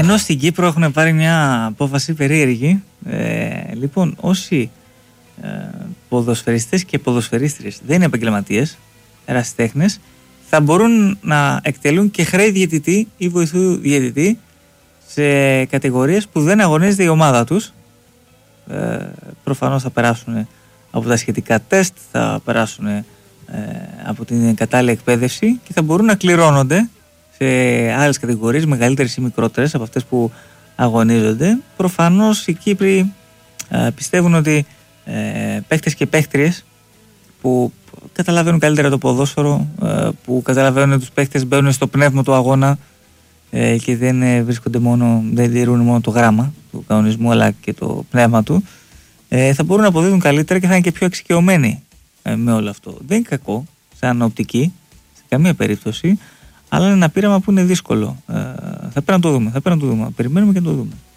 Ενώ στην Κύπρο έχουν πάρει μια απόφαση περίεργη. Λοιπόν, όσοι ποδοσφαιριστές και ποδοσφαιρίστριες δεν είναι επαγγελματίες, ερασιτέχνες, θα μπορούν να εκτελούν και χρέη διαιτητή ή βοηθού διαιτητή σε κατηγορίες που δεν αγωνίζεται η ομάδα τους. Προφανώς θα περάσουν από τα σχετικά τεστ, θα περάσουν από την κατάλληλη εκπαίδευση και θα μπορούν να κληρώνονται σε άλλες κατηγορίες, μεγαλύτερες ή μικρότερες από αυτές που αγωνίζονται. Προφανώς οι Κύπροι πιστεύουν ότι παίχτες και παίχτριες που καταλαβαίνουν καλύτερα το ποδόσφαιρο, που καταλαβαίνουν ότι τους παίχτες μπαίνουν στο πνεύμα του αγώνα και δεν βρίσκονται μόνο, δεν τηρούν μόνο το γράμμα του κανονισμού αλλά και το πνεύμα του, θα μπορούν να αποδίδουν καλύτερα και θα είναι και πιο εξοικειωμένοι με όλο αυτό. Δεν είναι κακό σαν οπτική σε καμία περίπτωση, αλλά είναι ένα πείραμα που είναι δύσκολο. Θα πρέπει να το δούμε. Περιμένουμε και να το δούμε.